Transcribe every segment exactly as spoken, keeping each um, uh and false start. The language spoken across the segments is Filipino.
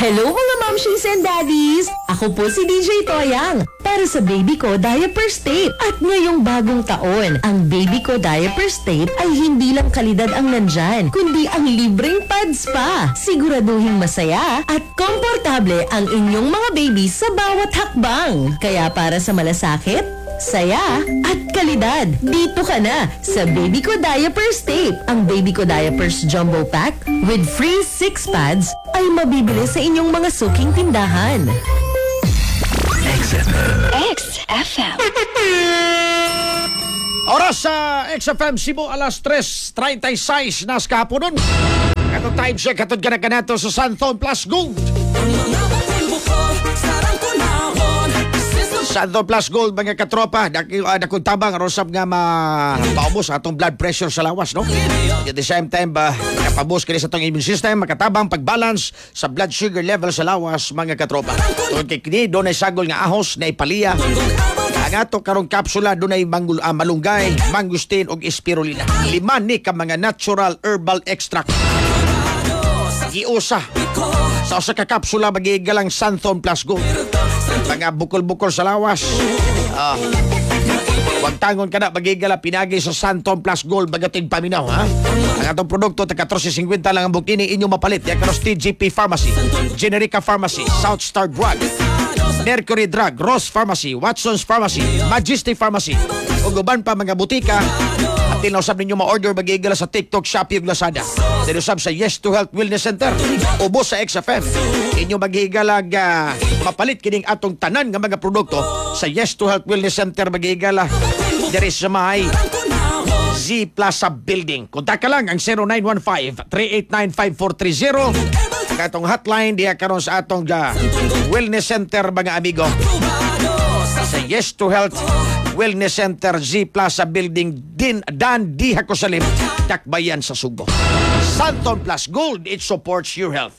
Hello mga momshies and daddies! Ako po si D J Toyang para sa Baby Ko Diapers Tape. At ngayong bagong taon, ang Baby Ko Diapers Tape ay hindi lang kalidad ang nandyan, kundi ang libreng pads pa. Siguraduhin masaya at komportable ang inyong mga baby sa bawat hakbang. Kaya para sa malasakit, saya at kalidad, dito ka na sa Baby Ko Diapers Tape. Ang Baby Ko Diapers Jumbo Pack with free six pads ay mabibili sa inyong mga suking tindahan. X F M. Oras sa X F M Cebu, alas tres treinta y seis nas kahaponon. Katong time check, katong ganag-ganato sa Santhon Plus Gold. Santhon Plus Gold, mga katropa, dakong tabang, rosab nga mapaubos atong blood pressure sa lawas, no? At the same time, ba, napabos kini sa atong immune system, makatabang pagbalance sa blood sugar level sa lawas, mga katropa. Tungkol kay kini, doon ay sagol nga ahos, na ipaliya. Ang ato karong kapsula, doon ay mangul, uh, malunggay, mangustin, o spirulina. Lima ni ka mga natural herbal extract. Giusa. Sa usa ka kapsula, magigalang Santhon Plus Gold. Mga bukol-bukol sa lawas. Uh, Huwag tangon ka na, magigala pinagi sa Santhon Plus Gold, bagating paminaw, ha? Ang atong produkto, taga fourteen fifty lang ang bukini, inyo mapalit. Yan karos T G P Pharmacy, Generica Pharmacy, South Star Drug, Mercury Drug, Ross Pharmacy, Watson's Pharmacy, Majesty Pharmacy, o guban pa mga butika. At tinausap ninyo ma-order, magigala sa TikTok, Shopee, ug Lazada. Tinusap sa Yes to Health Wellness Center, ubo sa X F M. Inyo magigalag uh, mapalit kining atong tanan nga mga produkto sa Yes to Health Wellness Center, magigala there is sa may Z Plaza Building. Kontak ka lang ang zero nine one five, three eight nine, five four three zero. Katong hotline diya karon sa atong uh, Wellness Center, mga amigo. Sa Yes to Health Wellness Center, Z Plaza Building, din Dan Diha Cosalim, Dakbayan sa Subo. Santhon Plus Gold, it supports your health.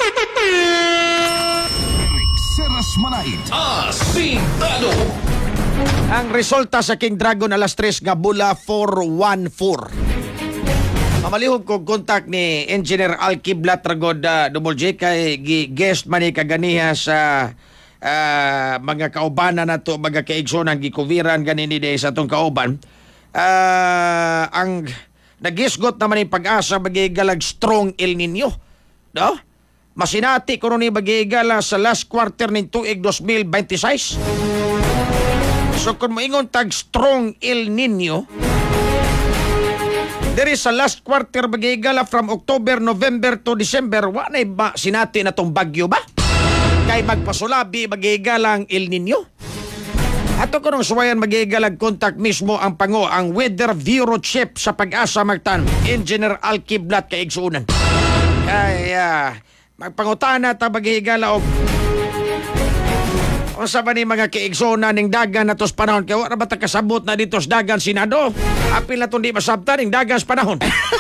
Seras Manait, Asintado. Ang resulta sa King Dragon alas tres nga bula four one four. Mamalihog ko kontak ni Engineer Alkiblat Ragod uh, Double J kay guest man ni kaganiha sa uh, mga kaubanan nato, mga kaigsonan gikuviran ganini day sa atong kauban. Uh, ang nagisgot naman yung pag-asa magigalag strong El Nino, no? Masinati ko ni magigala sa last quarter ng tuig twenty twenty-six. So kung moingon tag strong El Nino, there is a last quarter magigala from October, November to December. Wa na ba sinati na tong bagyo ba? Kay magpasulabi magigala ang El Nino. Ato ko nung suwayan magigalag kontak mismo ang pango, ang Weather Bureau Chief sa Pag-asa Magtan, Engineer Alkiblat kaigsuunan. Kaya magpangutana ta magigala og o sa ba ni mga kaigsonan ning dagan na tos panahon, kaya wala ba ta kasabot na dito sa dagan Senado? Apil na itong di masabta ning dagan sa panahon.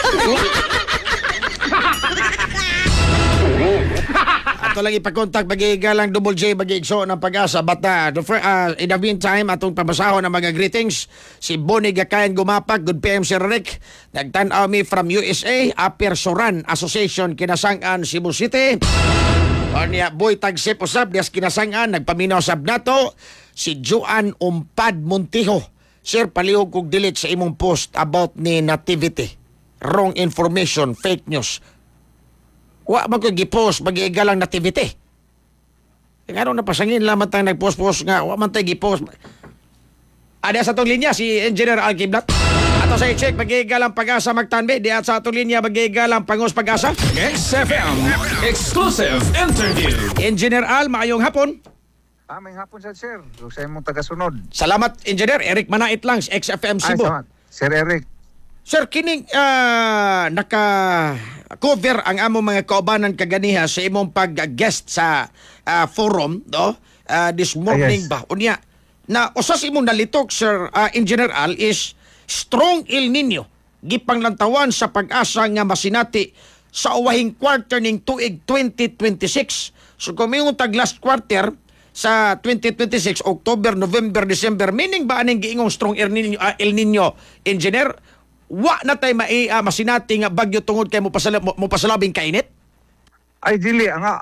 Ato lang ipakontak magigalang Double J magiigso ng Pag-asa. Bata, uh, in the meantime, atong pabasahon ng mga greetings. Si Bonnie Gakayan Gumapag, good P M Sir Rick. Nagtanaw mi from U S A, Aper Soran Association, Kinasangan, Cebu City. O niya, Boy Tagsip usab, dias Kinasangan, nagpaminaw sab nato. Si Juan Umpad Montijo. Sir, palihog kong delete sa imong post about ni Nativity. Wrong information, fake news. Wa man ko gipost magigalang Nativity. Ngano na pasangin lamang tang nagpost-post nga, wa man tay gipost. Ada sa tong linya si Engineer Alkiblat. Ato sa i-check magigalang Pag-asa Magtanbe, di at sa atong linya magigalang Pangos Pag-asa. X F M Exclusive Interview. Engineer Al, maayong hapon. Ah, may hapon sa sir. Sa imong tagasunod. Salamat, Engineer Eric Manait lang, X F M Cebu. Ay, salamat. Sir Eric. Sir, kining uh, naka-cover ang among mga kaubanan kaganiha sa imong pag-guest sa uh, forum, no? Uh, this morning yes. ba? Unya, na usas imong nalitok, Sir uh, Engineer Al, is strong El Nino. Gipanglantawan sa Pag-asa nga masinati sa uwahing quarter ning tuig twenty twenty-six. So kung may tag last quarter sa twenty twenty-six, October, November, December, meaning ba aning giingong strong El Nino, uh, El Nino, Engineer? Wa na tay mai uh, masinati nga bagyo tungod kay mo pasala mo pasalabing kainit? Ay dili nga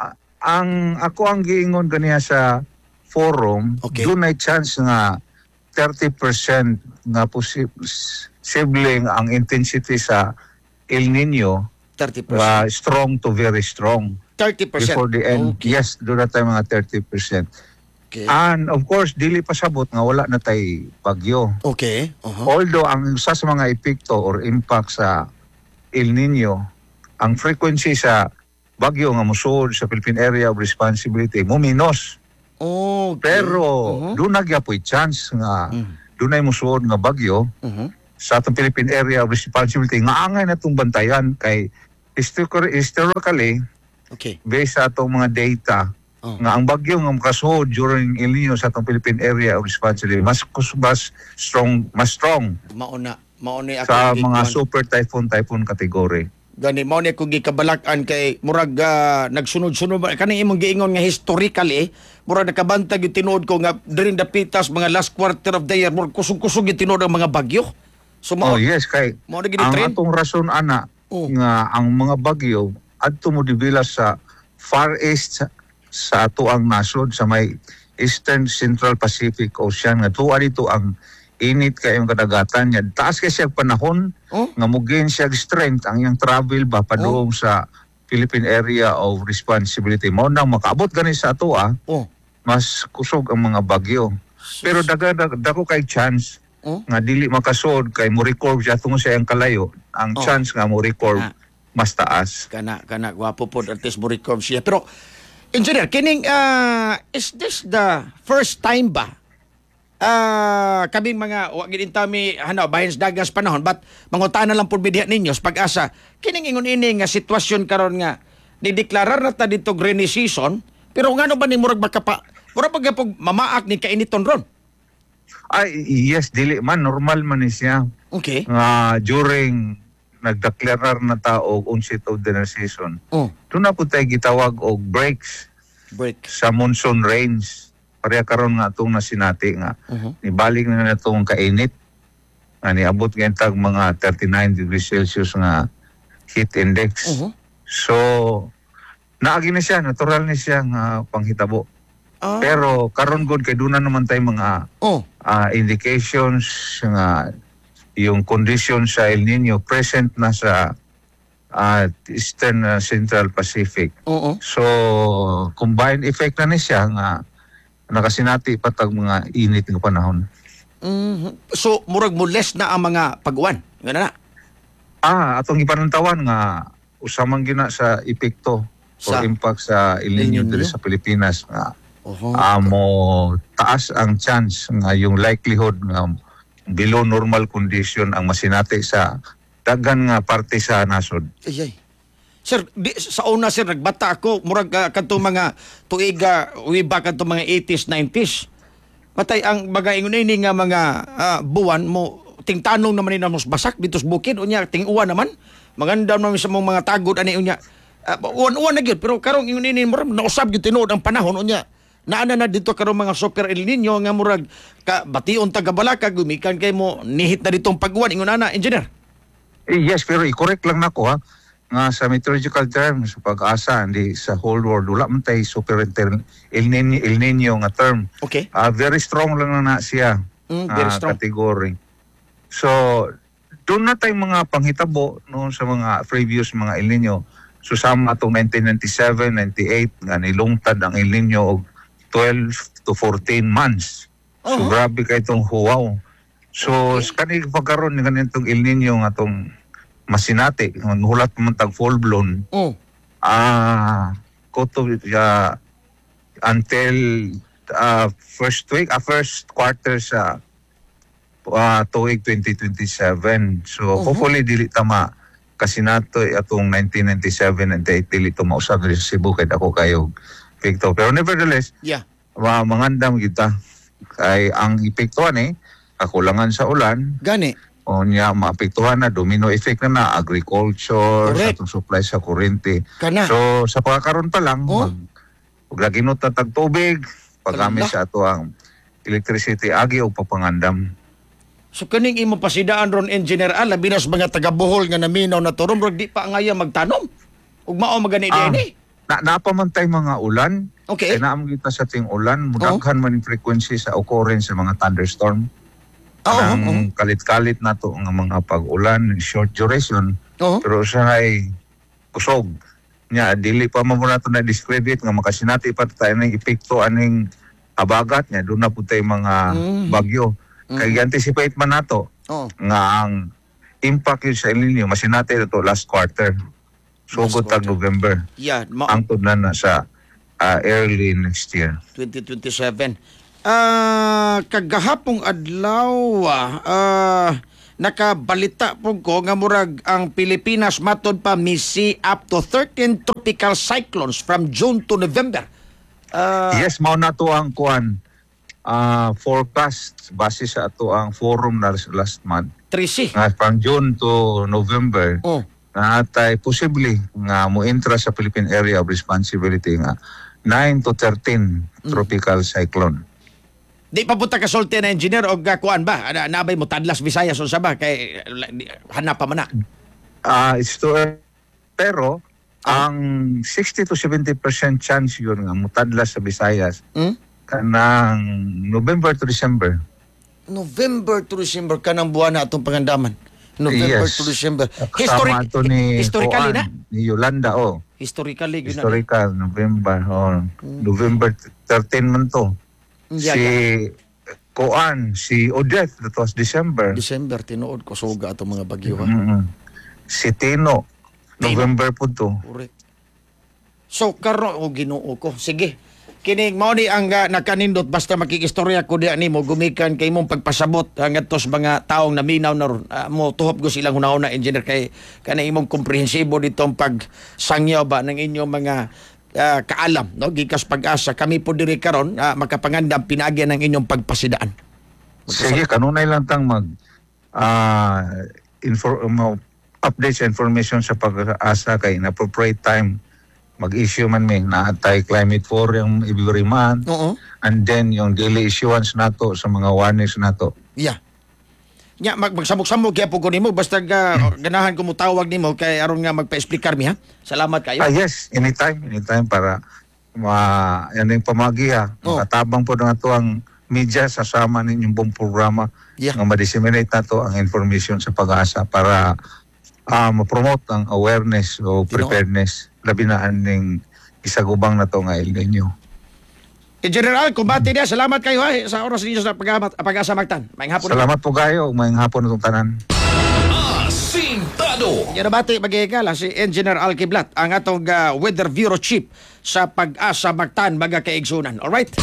ang ako ang giingon ganiya sa forum, Okay. doon ay chance nga thirty percent nga posi- posibleng ang intensity sa El Nino thirty percent. nga strong to very strong thirty percent. before the end. Okay. Yes, doon na tayo mga thirty percent. Okay. And of course, dili pa sabot nga wala na tay bagyo. Okay. Uh-huh. Although ang isa sa mga epekto or impact sa El Nino, ang frequency sa bagyo nga musod sa Philippine Area of Responsibility muminos. Okay. Pero Uh-huh. doon nagyapoy chance nga Mm. doon ay musod nga bagyo Uh-huh. sa atong Philippine Area of Responsibility nga angay na itong bantayan kay historically, historically Okay. based sa atong mga data Oh. nga ang bagyo nga makasuod during El Nino sa atong Philippine Area of Responsibility mas mas strong mas strong Mauna. Mauna ako. sa gi- mga kuwan. super typhoon typhoon category. Gani mao ni ko gikabalakan kay murag ah, nagsunod-sunod ba kani imong giingon nga historically murag nakabantag yung tinuod ko nga during the pitas mga last quarter of the year murag kusog-kusog yung tinuod ang mga bagyo. So mao Oh yes, kay mao na gid ang trend. atong rason ana Oh. nga ang mga bagyo adto mo dibila sa far east sa, sa ato ang nasod sa may Eastern Central Pacific Ocean nga tuwa dito ang init kayong kadagatan niya. Taas kay siya panahon Oh. nga mugain siya strength ang iyang travel ba padung sa Philippine Area of Responsibility. Mao nang makaabot gani sa ato ah, Oh. mas kusog ang mga bagyo. Pero daga daga- dako kay chance Oh. nga dili makasod kay mo record siya tungod sa iyang kalayo. Ang Oh. chance nga mo record Ah. mas taas. kana kana gwapo pod at least mo record siya pero engineer kining ah, is this the first time ba ah kaming mga wa gid intami hanaw bahin sa dagas panahon but mangutana lang pud bidya ninyo sa pag-asa kining ingon ini nga sitwasyon karon nga dideklarar na ta dito rainy season pero ngano ba ni murag makapa murag pag pag mamaak ni kainiton ron. Ay yes, dili man normal man ni siya Okay. nga during nagdeklarar na ta og onset of the season. Oh, Doon na po tayo gitawag og breaks break. sa monsoon rains. Pareha karon nga itong nasinati nga. Mhm. Nibalik na na itong kainit. Nga niabot ngayon tag mga thirty-nine degrees Celsius nga heat index. Mhm. So, naagi na siya, natural na siya nga panghitabo. Ah, Pero karon gud kay doon na naman tayo mga oh, ah, indications nga yung condition sa El Nino present na sa ah, Eastern ah, Central Pacific. oo. So, combined effect na ni siya nga nakasinati patag mga init ng panahon. Mhm. So murag mo less na ang mga pag-uwan. Ngano na? Ah, atong ipanantawan nga usamang gina sa epekto Sa- or impact sa El El Nino Nino? diri sa Pilipinas nga Oho. amo taas ang chance nga yung likelihood nga below normal condition ang masinati sa daghan nga parte sa nasod. Ay, ay. Sir, di, sa una sir, nagbata ako, murag uh, kanto mga tuiga, way back kanto mga eighties, nineties. Matay ang mga ingon ini nga mga ah, buwan mo, tingtanong naman nila mas basak dito sa bukid, unya, ting-uwan naman. Maganda naman sa mga mga tagod, ani unya. Uh, uwan-uwan na gyud pero karong ingon ini, murag nausab gyud tinuod ang panahon, unya. Naana na dito karong mga super El Nino nga murag ka bation taga-Balaka gumikan kay mo nihit na ditong pag-uwan ingon ana engineer. Eh, yes, pero i-correct lang nako ha nga sa meteorological terms sa pag-asa hindi sa whole world wala man tay super inter- El Nino, El Nino nga term. Okay. Ah, very strong lang na, na siya Mm, very ah, strong. category. So doon na tayong mga panghitabo noon sa mga previous mga El Nino. Susama atong nineteen ninety-seven, ninety-eight nga nilungtad ang El Nino og twelve to fourteen months. So Uh-huh. grabe kay itong huwaw. So okay. Kani pagkaroon ng ganitong El Nino nga itong masinati, hulat man tag full blown. Oh. Ah, koto ya until ah, first week, ah, first quarter sa uh, tuig twenty twenty-seven. So Uh-huh. hopefully dili tama kasi nato atong nineteen ninety-seven and dili to mausab sa Cebu kay ako kayo epekto. Pero nevertheless, Yeah. uh, mangandam kita kay ang epektuhan eh kakulangan sa ulan Gani. o niya maapektuhan na domino effect na na agriculture Correct. sa atong supply sa kuryente. Kana. So sa pagkakaroon pa lang Oh. mag paglaginot na tag tubig paggamit Ala. sa ato ang electricity agi o papangandam. So kaning imo pasidaan ron engineer ala binas mga taga Bohol nga naminaw na turom rod di pa ngaya magtanom. Ug mao magani Ah, dinhi. na napamantay mga ulan. Okay. Kaya naam kita sa ting ulan, mudaghan man yung frequency sa occurrence sa mga thunderstorm. Oo, Ang oo. kalit-kalit na to ang mga pag-ulan, short duration, Oo. pero siya ay kusog. Nya, dili pa mo na ito na-discredit nga makasinati pa tayo ng epekto aning abagat niya. Doon na po tayo mga Mm. bagyo. Kaya anticipate man nato Oo. nga ang impact yun sa El Nino, masinati ito last quarter. Sugod Last tag November. Yeah, ma- Ang na na sa ah, early next year. twenty twenty-seven. Ah, kagahapong adlaw ah nakabalita po ko nga murag ang Pilipinas matod pa misi up to thirteen tropical cyclones from June to November. Ah, Yes, mao na to ang kuan ah, forecast base sa ato ang forum na last month. Tracy. Nga from June to November, Oh. na atay posible nga mo intra sa Philippine Area of Responsibility nga nine to thirteen tropical cyclone. Di pa punta ka sulti na engineer o kuan ba? Ana nabay mo Tadlas Visayas unsa ba kay hanap pa man na. Ah, it's to pero ang sixty to seventy percent chance yun nga mutadlas sa Visayas Hmm? kanang November to December. November to December kanang buwan na atong pangandaman. November Yes. to December. Kasama ito ni historically na. Kuan, ni Yolanda, oh. Historically yun na. Historical, November, oh. November thirteen man to. Yeah, si yeah. Kuan, si Odette, that was December. December tinuod ko suga atong mga bagyo ha. Mm-mm. Si Tino, November po to. Correct. So karon o Ginoo ko. Sige. Kining mao ni ang uh, nakanindot basta makikistorya ko diha nimo gumikan kay imong pagpasabot hangad tos mga taong naminaw na ron. Uh, mo tuhop ko silang hunahuna engineer kay kana imong komprehensibo ditong pagsangyaw ba ng inyong mga uh, kaalam no gikas pag-asa kami po diri karon uh, makapangandam pinagi ng inyong pagpasidaan. Sige, kanunay lang tang mag ah infor, mo- update sa information sa pag-asa kay in appropriate time mag-issue man may naatay climate forum every month Oo. and then yung daily issuance nato sa mga warnings nato. Yeah. Nya mag magsabog-sabog kaya po ko nimo basta uh, ganahan ko mo tawag nimo kay aron nga magpa-explicar mi ha. Salamat kayo. Ah, yes, anytime, anytime para ma yan yung pamagi ha. Oh. Makatabang po na ito ang media sasama ninyong buong programa Yeah. nga ma-disseminate na to ang information sa pag-asa para ah, ma-promote ang awareness o preparedness labi na aning isagubang na to nga El Nino. Eh, General, kumbati niya. Salamat kayo ha, sa oras ninyo sa pag- pag-asa magtan. Maing hapon. Salamat po kayo, mayang hapon itong tanan. Asintado. Yan na bati magigala si Engineer Al Kiblat, ang atong uh, Weather Bureau Chief sa pag-asa magtan mga kaigsunan. Alright?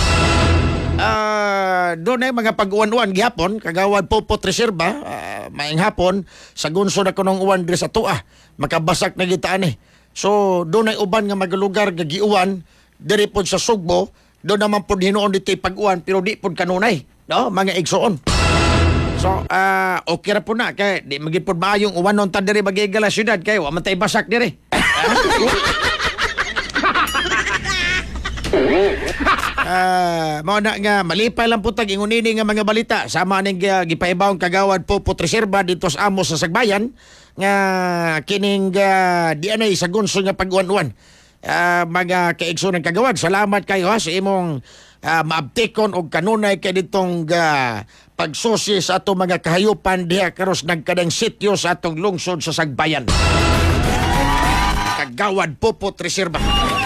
Ah, doon ay mga pag-uwan-uwan gihapon, kagawad Popot Reserva, uh, maing hapon, sa gunso na kunong uwan diri sa tuah, makabasak na gitaan eh. So, doon ay uban nga magalugar nga giuwan, diri pod sa Sugbo, doon naman pod hinuon dito pag-uwan, pero di pod kanunay, no? Mga igsuon. So, ah okay ra po na, kay di magipod maayong uwan nun ta diri magigala syudad, kay wa man tay basak diri. Ah, mao na nga malipay lang putag ingon ini nga mga balita sama ning uh, gipaibawong kagawad Popot Reserva dito sa Amos sa Sagbayan nga kining uh, di anay sa gunso nga pag-uwan-uwan. Ah, mga kaigsunan kagawad, salamat kayo ha sa imong uh, maabtikon og kanunay kay ditong uh, pagsusi sa atong mga kahayupan diha karos nagkadang sityo sa atong lungsod sa Sagbayan. Kagawad Popot Reserva.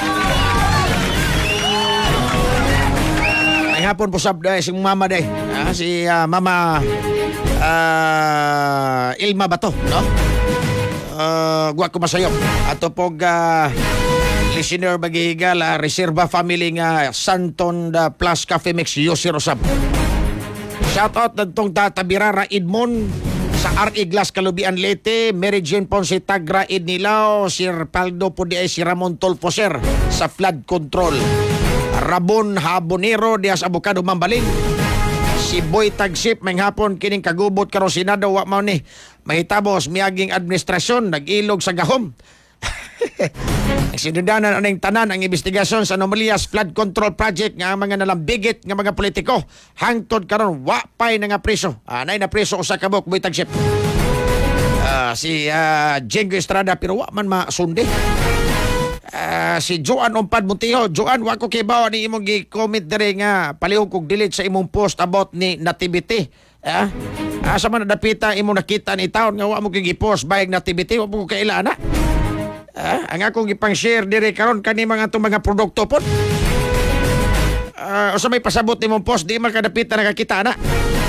Ay hapon po sab day si mama day. Ah, si ah, mama ah, Ilma Bato, no? Uh, guwa ko masayo. Ato pog ah, listener magigala Reserva family nga Santon da Plus Cafe Mix Yossi Rosab. Shout out nagtong Tata Birara Idmon sa R E Glass Kalubian Leyte, Mary Jane Ponce Tagra Idnilao, Sir Paldo po di ay si Ramon Tolfoser sa flood control. Rabon Habonero dias Abocado Mambalin. Si Boy Tagsip may hapon kining kagubot karon Senado wa mao ni mahitabos miaging administrasyon nag-ilog sa gahom. Sinudanan aning tanan ang investigasyon sa Anomalias Flood Control Project nga mga nalambigit nga mga politiko hangtod karon wa pay na nga preso. Anay na preso usa ka buok Boy Tagsip. Ah, si uh, Jengo Estrada pero wa man masundi. Ah, si Joan Umpad Montijo. Joan, wa ko kibaw ni imong gi-comment dire nga palihog kog delete sa imong post about ni Nativity. Ah, asa man nadapita imong nakita ni taon nga wa mo gi-post bayag Nativity, wa mo ko kaila na. Ah, ang akong gipang-share dire karon kani mga itong mga produkto po. Ah, usa may pasabot nimong post di man kadapita nakakita na.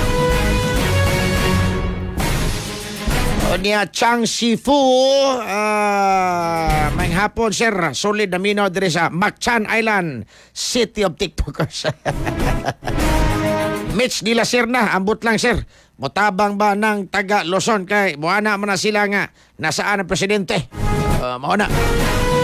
O niya Chang Sifu, ah, may hapon sir, solid na minaw dire sa Machan Island, City of TikTokers. Mitch nila sir na, ambot lang sir. Motabang ba ng taga Luzon kay buhana man na sila nga nasaan ang presidente? Uh, mao na.